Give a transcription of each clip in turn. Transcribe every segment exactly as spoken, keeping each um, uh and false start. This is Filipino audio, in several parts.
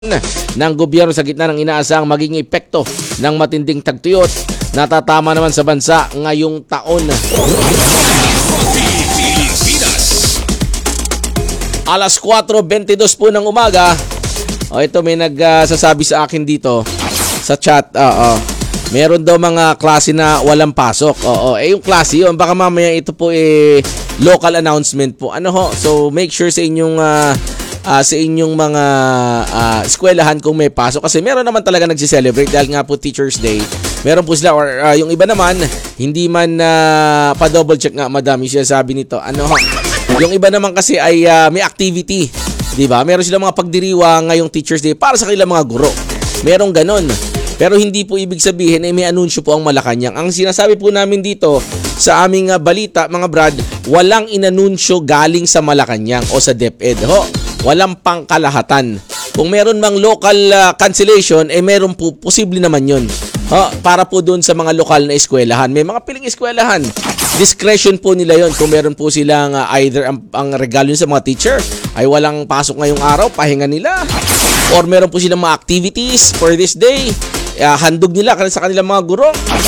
ng gobyerno sa gitna ng inaasahang maging epekto ng matinding tagtuyot na tatama naman sa bansa ngayong taon. Alas kwatro bentidós po ng umaga. O ito may nagsasabi uh, sa akin dito sa chat. Oo. Meron daw mga klase na walang pasok. Oo. Eh yung klase yun, baka mamaya ito po eh local announcement po. Ano ho? So make sure sa inyong uh, Uh, sa inyong mga uh, eskwelahan kung may pasok kasi meron naman talaga nagsi-celebrate dahil nga po Teachers Day. Meron po sila or uh, yung iba naman hindi man uh, pa-double check nga madam yung sinasabi nito. Ano ho? Yung iba naman kasi ay uh, may activity, 'di ba? Meron silang mga pagdiriwang ngayong Teachers Day para sa kanilang mga guro. Merong ganun. Pero hindi po ibig sabihin ay may anunsyo po ang Malacanang. Ang sinasabi po namin dito sa aming uh, balita mga brad, walang inanunsyo galing sa Malacanang o sa DepEd ho. Walang pangkalahatan. Kung meron mang local uh, cancellation, eh meron po, posible naman yun. Ha, para po doon sa mga lokal na eskwelahan. May mga piling eskwelahan. Discretion po nila yon. Kung meron po silang uh, either ang, ang regalo sa mga teacher ay walang pasok ngayong araw, pahinga nila. Or meron po silang mga activities for this day. Uh, handog nila sa kanilang mga guro.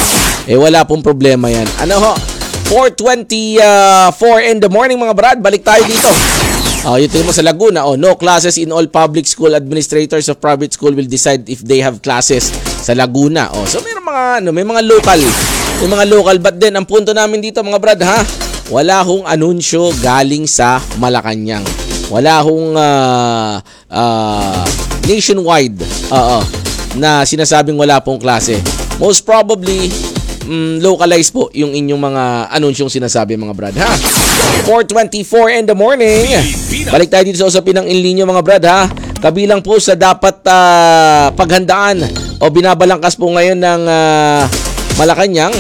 Eh wala pong problema yan. Ano ho? four twenty-four in the morning mga brad. Balik tayo dito. Oh, yung tingin mo sa Laguna, oh, no classes in all public school. Administrators of private school will decide if they have classes sa Laguna. Oh, so may mga ano, may mga local, may mga local but then ang punto namin dito mga brad ha, wala hong anunsyo galing sa Malacanang. Wala hong uh, uh, nationwide, oo, na sinasabing wala pong klase. Most probably Mm, localize po yung inyong mga anunsyong sinasabi mga brad ha. four twenty-four in the morning. Balik tayo dito sa usapin ng El Nino mga brad ha. Kabilang po sa dapat uh, paghandaan o binabalangkas po ngayon ng uh, Malacanang.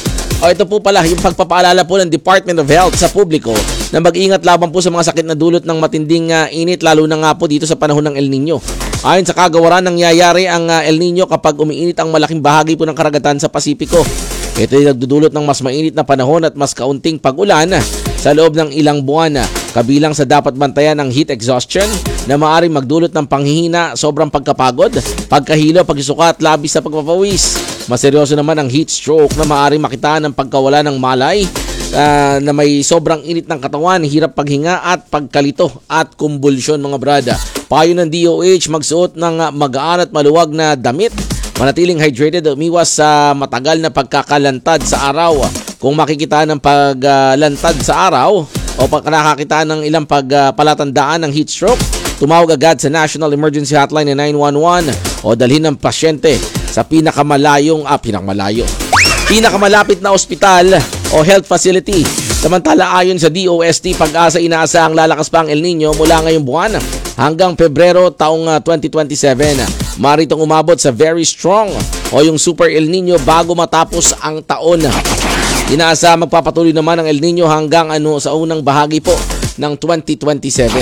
O ito po pala yung pagpapaalala po ng Department of Health sa publiko na mag-ingat laban po sa mga sakit na dulot ng matinding uh, init lalo na nga po dito sa panahon ng El Nino. Ayon sa kagawaran, nangyayari ang uh, El Nino kapag umiinit ang malaking bahagi po ng karagatan sa Pasipiko. Ito ay nagdudulot ng mas mainit na panahon at mas kaunting pag-ulan sa loob ng ilang buwan. Kabilang sa dapat bantayan ng heat exhaustion na maaaring magdulot ng panghihina, sobrang pagkapagod, pagkahilo, pagsusuka at labis na pagpapawis. Mas seryoso naman ang heat stroke na maaaring makitaan ng pagkawala ng malay uh, na may sobrang init ng katawan, hirap paghinga at pagkalito at kumbulsyon mga brada. Payo ng D O H, magsuot ng magaan at maluwag na damit. Manatiling hydrated, umiwas sa matagal na pagkakalantad sa araw. Kung makikita ng paglantad sa araw o pag nakakita ng ilang pagpalatandaan ng heat stroke, tumawag agad sa National Emergency Hotline na nine one one o dalhin ng pasyente sa pinakamalayong, ah, pinakamalayo, pinakamalapit na ospital o health facility. Samantala ayon sa D O S T, Pag-asa inaasahang lalakas pa ang El Nino mula ngayong buwan hanggang Pebrero taong twenty twenty-seven. Maritong umabot sa very strong o yung Super El Nino bago matapos ang taon. Inaasahang magpapatuloy naman ang El Nino hanggang ano sa unang bahagi po ng twenty twenty-seven.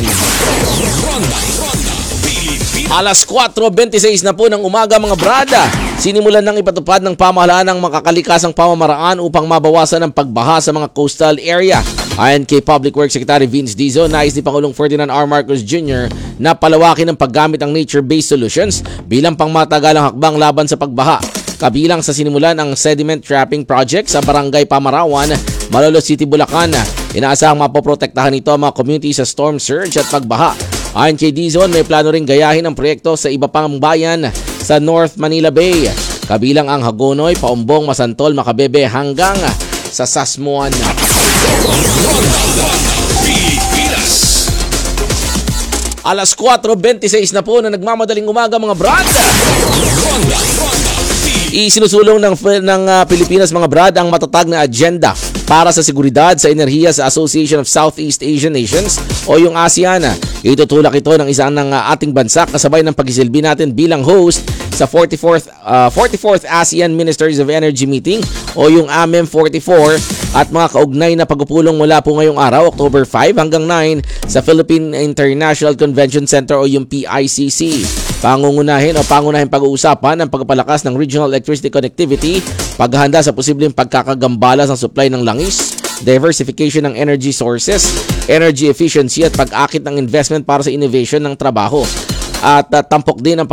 Alas kwatro bentisiks na po ng umaga mga brada. Sinimulan ng ipatupad ng pamahalaan ng makakalikasang pamamaraan upang mabawasan ang pagbaha sa mga coastal area. Ayon kay Public Works Secretary Vince Dizon, nais ni Pangulong Ferdinand R. Marcos Junior na palawakin ang paggamit ng nature-based solutions bilang pangmatagalang hakbang laban sa pagbaha. Kabilang sa sinimulan ang sediment trapping project sa Barangay Pamarawan, Malolos City, Bulacan. Inaasahang mapoprotektahan ito ang mga community sa storm surge at pagbaha. Ayon kay Dizon, may plano ring gayahin ang proyekto sa iba pang bayan sa North Manila Bay. Kabilang ang Hagonoy, Paumbong, Masantol, Makabebe hanggang sa Sasmuan. Alas kwatro bentisiks na po na nagmamadaling umaga mga brad. Isinusulong ng, ng uh, Pilipinas mga brad ang matatag na agenda para sa seguridad sa enerhiya sa Association of Southeast Asian Nations o yung ASEAN. Itutulak ito ng isang ng uh, ating bansa kasabay ng pagsisilbi natin bilang host sa forty-fourth, uh, forty-fourth ASEAN Ministers of Energy Meeting o yung A M E M forty-four at mga kaugnay na pagpupulong mula po ngayong araw, October five hanggang nine sa Philippine International Convention Center o yung P I C C. Pangungunahin o pangunahin pag-uusapan ang pagpapalakas ng regional electricity connectivity, paghahanda sa posibleng pagkakagambala sa supply ng langis, diversification ng energy sources, energy efficiency at pag-akit ng investment para sa innovation ng trabaho. at uh, tampok din ang